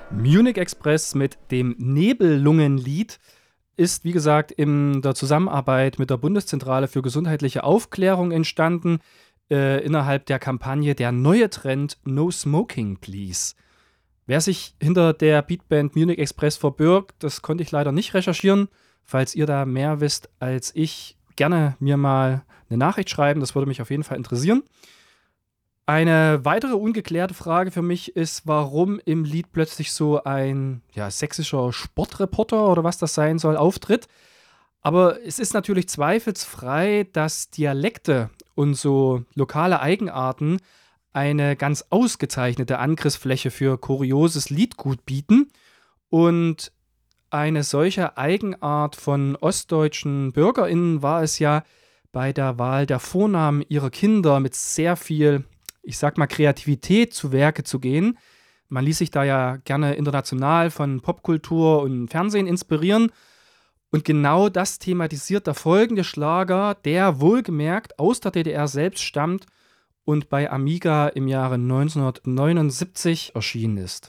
Munich Express mit dem Nebellungenlied ist, wie gesagt, in der Zusammenarbeit mit der Bundeszentrale für gesundheitliche Aufklärung entstanden, innerhalb der Kampagne Der neue Trend No Smoking Please. Wer sich hinter der Beatband Munich Express verbirgt, das konnte ich leider nicht recherchieren. Falls ihr da mehr wisst als ich, gerne mir mal eine Nachricht schreiben, das würde mich auf jeden Fall interessieren. Eine weitere ungeklärte Frage für mich ist, warum im Lied plötzlich so ein sächsischer Sportreporter oder was das sein soll, auftritt. Aber es ist natürlich zweifelsfrei, dass Dialekte und so lokale Eigenarten eine ganz ausgezeichnete Angriffsfläche für kurioses Liedgut bieten. Und eine solche Eigenart von ostdeutschen BürgerInnen war es ja bei der Wahl der Vornamen ihrer Kinder mit sehr viel, ich sag mal, Kreativität zu Werke zu gehen. Man ließ sich da ja gerne international von Popkultur und Fernsehen inspirieren. Und genau das thematisiert der folgende Schlager, der wohlgemerkt aus der DDR selbst stammt und bei Amiga im Jahre 1979 erschienen ist.